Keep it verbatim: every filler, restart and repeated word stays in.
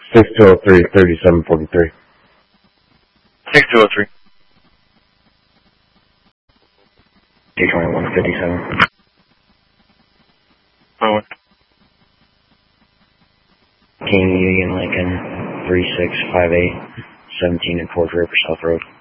six two oh three, thirty-seven forty-three. six two oh three. two twenty-one fifty-seven. Oh, King Union Lincoln, three six five eight, seventeen and fourth River South Road.